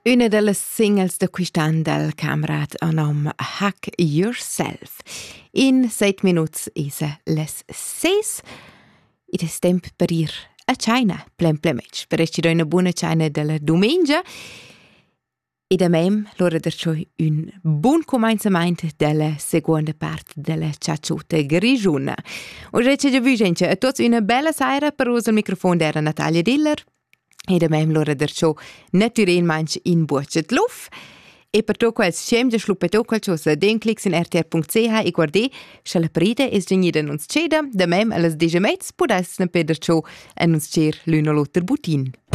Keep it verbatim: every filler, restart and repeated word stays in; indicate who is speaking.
Speaker 1: Una delle singles da quest'anno del Camerad a nom Hack Yourself. In seit minuts isa les seis. Ed è tempo per ir a China, plen plemec. Per esci una buona China della domenica. Ed a mem l'ora derciò un buon cominciamento della seconda parte della ciacciuta grigiuna. Und rece già vi gente, a tots una bella saira per us al microfono era Natalia Diller. Ed a mem l'ora derciò naturalmente in bucet luf. E per to quels schem già schluppet qualcosa den clicks in r t r punct c h e guardi, se la parida es genida non sceda, da mem alles degemets, pudes ne pederciò e non scer l'una lotter butin.